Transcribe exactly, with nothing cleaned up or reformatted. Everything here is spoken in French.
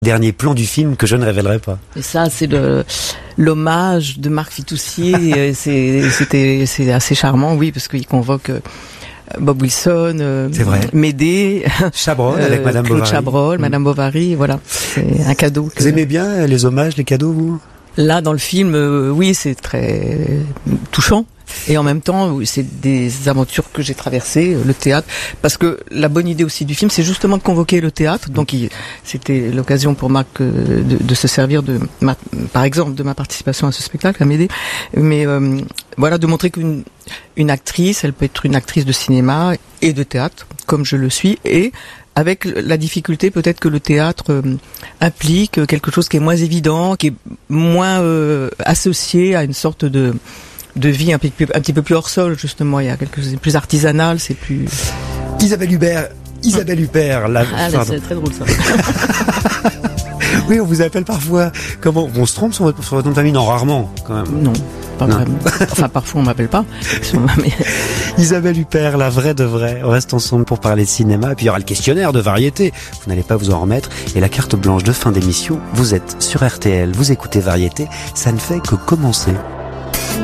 Dernier plan du film que je ne révélerai pas. Et ça, c'est le, l'hommage de Marc Fitoussi. c'est, c'était, c'est assez charmant, oui, parce qu'il convoque euh, Bob Wilson, euh, c'est vrai. Médée, Chabrol euh, avec Madame Claude Bovary. Chabrol, mmh. Madame Bovary, voilà. C'est un cadeau. Que... Vous aimez bien les hommages, les cadeaux, vous ? Là, dans le film, euh, oui, c'est très touchant. Et en même temps, c'est des aventures que j'ai traversées, le théâtre, parce que la bonne idée aussi du film, c'est justement de convoquer le théâtre. Donc, il, c'était l'occasion pour Marc de, de se servir de, ma, par exemple, de ma participation à ce spectacle, à m'aider. Mais euh, voilà, de montrer qu'une une actrice, elle peut être une actrice de cinéma et de théâtre, comme je le suis, et avec la difficulté peut-être que le théâtre euh, implique quelque chose qui est moins évident, qui est moins euh, associé à une sorte de de vie un petit peu, un petit peu plus hors sol, justement. Il y a quelque chose de plus artisanal, c'est plus... Isabelle Huppert, Isabelle Huppert, la... Ah, là, c'est très drôle, ça. Oui, on vous appelle parfois... Comment on se trompe sur votre, sur votre nom de famille? Non, rarement, quand même. Non, pas non. Vraiment. Enfin, parfois, on m'appelle pas. Isabelle Huppert, la vraie de vraie. On reste ensemble pour parler de cinéma. Et puis, il y aura le questionnaire de variété. Vous n'allez pas vous en remettre. Et la carte blanche de fin d'émission. Vous êtes sur R T L, vous écoutez Variété. Ça ne fait que commencer.